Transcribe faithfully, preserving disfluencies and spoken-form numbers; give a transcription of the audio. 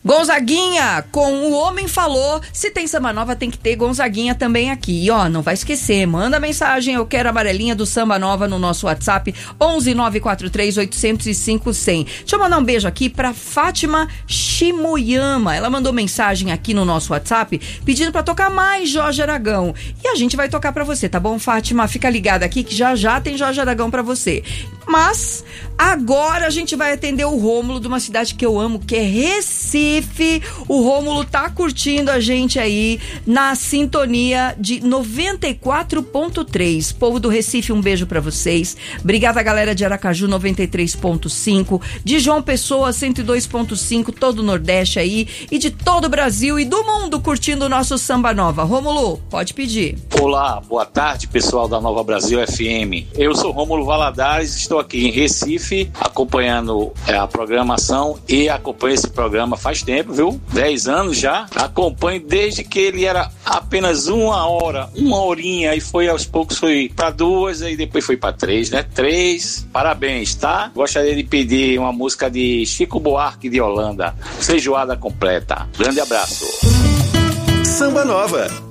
Gonzaguinha, com O Homem Falou. Se tem samba nova, tem que ter Gonzaguinha também aqui. E ó, não vai esquecer, manda mensagem, eu quero a amarelinha do Samba Nova no nosso WhatsApp, onze nove quatro três oito zero cinco zero zero. Deixa eu mandar um beijo aqui pra Fátima Shimoyama. Ela mandou mensagem aqui no nosso WhatsApp pedindo pra tocar mais Jorge Aragão. E a gente vai tocar pra você, tá bom, Fátima? Fica ligada aqui que já já tem Jorge Aragão pra você. Mas agora a gente vai atender o Rômulo de uma cidade que eu amo, que é Recife. O Rômulo tá curtindo a gente aí na sintonia de noventa e quatro ponto três. Povo do Recife, um beijo pra vocês. Obrigada, galera de Aracaju, noventa e três ponto cinco, de João Pessoa, cento e dois ponto cinco, todo o Nordeste aí, e de todo o Brasil e do mundo curtindo o nosso Samba Nova. Rômulo, pode pedir. Olá, boa tarde, pessoal da Nova Brasil F M. Eu sou Rômulo Valadares, estou aqui em Recife acompanhando é, a programação e acompanho esse programa faz tempo, viu? dez anos já. Acompanho desde que ele era apenas uma hora, uma horinha, e foi aos poucos foi para duas, e depois foi para três, né? Três. Parabéns, tá? Gostaria de pedir uma música de Chico Buarque de Holanda, Feijoada Completa. Grande abraço. Samba Nova.